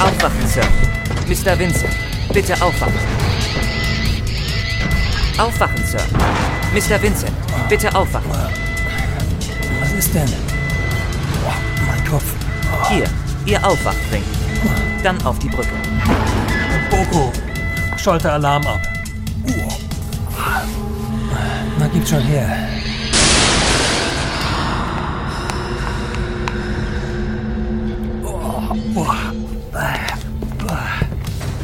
Aufwachen, Sir. Mr. Vincent, bitte aufwachen. Aufwachen, Sir. Mr. Vincent, bitte aufwachen. Was ist denn? Mein Kopf. Hier, Ihr Aufwachring. Dann auf die Brücke. Boko, schalte Alarm ab. Na, gib schon her.